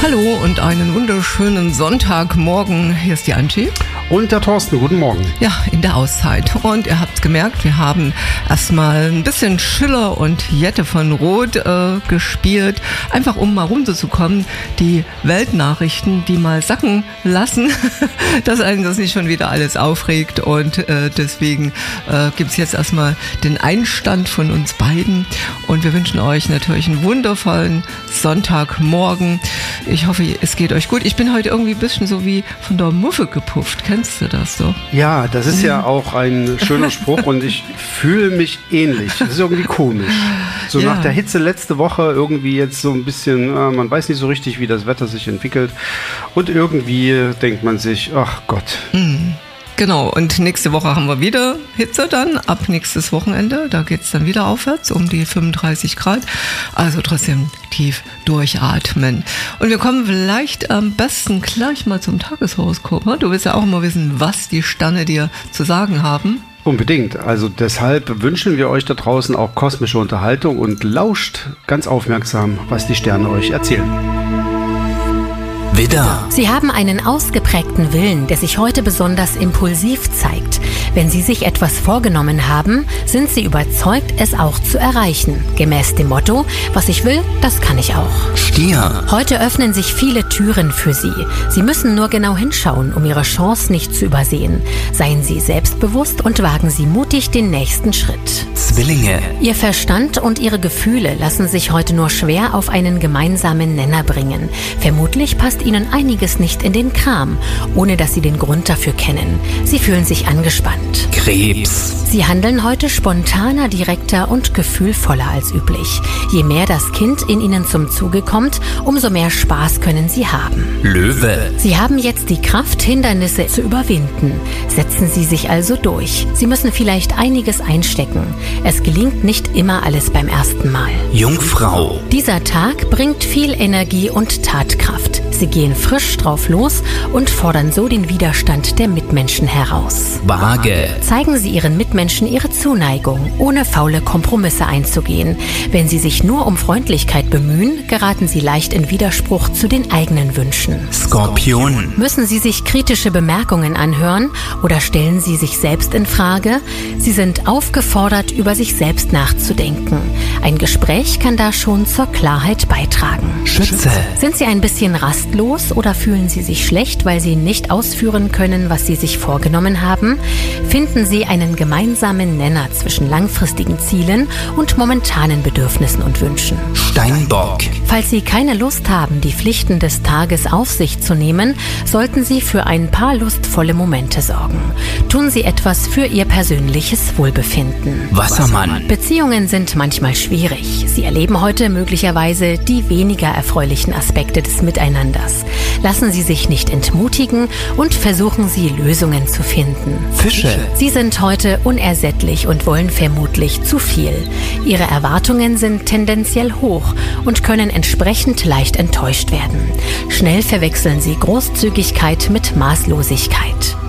Hallo und einen wunderschönen Sonntagmorgen. Hier ist die Angie. Und der Thorsten, guten Morgen. Ja, in der Auszeit. Und ihr habt gemerkt, wir haben erstmal ein bisschen Schiller und Jette von Roth gespielt, einfach um mal runterzukommen, die Weltnachrichten, die mal sacken lassen, dass einen das nicht schon wieder alles aufregt. Und deswegen gibt es jetzt erstmal den Einstand von uns beiden. Und wir wünschen euch natürlich einen wundervollen Sonntagmorgen. Ich hoffe, es geht euch gut. Ich bin heute irgendwie ein bisschen so wie von der Muffe gepufft. Kennst du das so? Ja, das ist ja auch ein schöner Spruch und ich fühle mich ähnlich. Das ist irgendwie komisch. So nach der Hitze letzte Woche irgendwie jetzt so ein bisschen, man weiß nicht so richtig, wie das Wetter sich entwickelt. Und irgendwie denkt man sich, ach Gott. Genau, und nächste Woche haben wir wieder Hitze dann, ab nächstes Wochenende. Da geht es dann wieder aufwärts um die 35 Grad. Also trotzdem tief durchatmen. Und wir kommen vielleicht am besten gleich mal zum Tageshoroskop. Du willst ja auch immer wissen, was die Sterne dir zu sagen haben. Unbedingt. Also deshalb wünschen wir euch da draußen auch kosmische Unterhaltung und lauscht ganz aufmerksam, was die Sterne euch erzählen. Widder. Sie haben einen ausgeprägten Willen, der sich heute besonders impulsiv zeigt. Wenn Sie sich etwas vorgenommen haben, sind Sie überzeugt, es auch zu erreichen. Gemäß dem Motto, was ich will, das kann ich auch. Stier. Heute öffnen sich viele Türen für Sie. Sie müssen nur genau hinschauen, um Ihre Chance nicht zu übersehen. Seien Sie selbstbewusst und wagen Sie mutig den nächsten Schritt. Zwillinge. Ihr Verstand und Ihre Gefühle lassen sich heute nur schwer auf einen gemeinsamen Nenner bringen. Vermutlich passt Ihnen einiges nicht in den Kram, ohne dass Sie den Grund dafür kennen. Sie fühlen sich angespannt. Krebs. Sie handeln heute spontaner, direkter und gefühlvoller als üblich. Je mehr das Kind in Ihnen zum Zuge kommt, umso mehr Spaß können Sie haben. Löwe. Sie haben jetzt die Kraft, Hindernisse zu überwinden. Setzen Sie sich also durch. Sie müssen vielleicht einiges einstecken. Es gelingt nicht immer alles beim ersten Mal. Jungfrau. Dieser Tag bringt viel Energie und Tatkraft. Sie gehen frisch drauf los und fordern so den Widerstand der Mitmenschen heraus. Waage. Zeigen Sie Ihren Mitmenschen Ihre Zuneigung, ohne faule Kompromisse einzugehen. Wenn Sie sich nur um Freundlichkeit bemühen, geraten Sie leicht in Widerspruch zu den eigenen Wünschen. Skorpion. Müssen Sie sich kritische Bemerkungen anhören oder stellen Sie sich selbst in Frage? Sie sind aufgefordert, über sich selbst nachzudenken. Ein Gespräch kann da schon zur Klarheit beitragen. Schütze. Sind Sie ein bisschen rastlos oder fühlen Sie sich schlecht, weil Sie nicht ausführen können, was Sie sich vorgenommen haben? Finden Sie einen gemeinsamen Nenner zwischen langfristigen Zielen und momentanen Bedürfnissen und Wünschen. Steinbock. Falls Sie keine Lust haben, die Pflichten des Tages auf sich zu nehmen, sollten Sie für ein paar lustvolle Momente sorgen. Tun Sie etwas für Ihr persönliches Wohlbefinden. Wassermann. Beziehungen sind manchmal schwierig. Sie erleben heute möglicherweise die weniger erfreulichen Aspekte des Miteinanders. Lassen Sie sich nicht entmutigen und versuchen Sie, Lösungen zu finden. Fische. Sie sind heute unersättlich und wollen vermutlich zu viel. Ihre Erwartungen sind tendenziell hoch und können entsprechend leicht enttäuscht werden. Schnell verwechseln Sie Großzügigkeit mit Maßlosigkeit.